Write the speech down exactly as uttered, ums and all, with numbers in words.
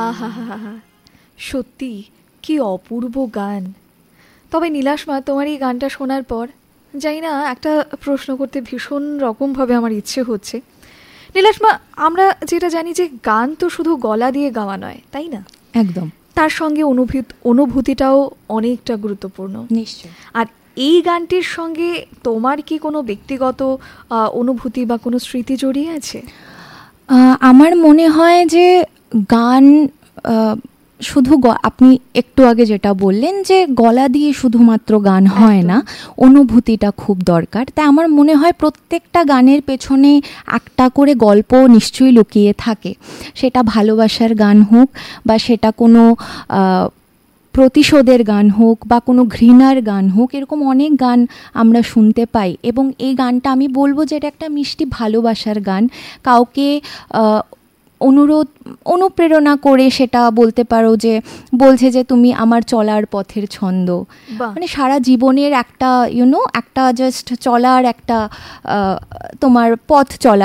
আহা হা হা, সত্যি কি অপূর্ব গান। তবে নীলাশমা, তোমার এই গানটা শোনার পর জানি না, একটা প্রশ্ন করতে ভীষণ রকমভাবে আমার ইচ্ছে হচ্ছে। নীলাশমা, আমরা যেটা জানি যে গান তো শুধু গলা দিয়ে গাওয়া নয়, তাই না? একদম, তার সঙ্গে অনুভূতি অনুভূতিটাও অনেকটা গুরুত্বপূর্ণ। নিশ্চয়। আর এই গানটির সঙ্গে তোমার কি কোনো ব্যক্তিগত আহ, অনুভূতি বা কোনো স্মৃতি জড়িয়ে আছে? আহ, আমার মনে হয় যে গান আহ, শুধু গ- আপনি একটু আগে যেটা বললেন যে গলা দিয়ে শুধুমাত্র গান হয় না, অনুভূতিটা খুব দরকার। তাই আমার মনে হয় প্রত্যেকটা গানের পেছনে একটা করে গল্প নিশ্চয়ই লুকিয়ে থাকে। সেটা ভালোবাসার গান হোক, বা সেটা কোনো আহ, প্রতিশোধের গান হোক, বা কোনো ঘৃণার গান হোক, এরকম অনেক গান আমরা শুনতে পাই। এবং এই গানটা আমি বলবো যে এটা একটা মিষ্টি ভালোবাসার গান। কাউকে আহ, অনুরোধ অনুপ্রেরণা করে সেটা বলতে পারো যে বলছে যে তুমি আমার চলার পথের ছন্দ, বাহ। মানে সারা জীবনের একটা ইউনো একটা জাস্ট চলার একটা আহ, তোমার পথ চলা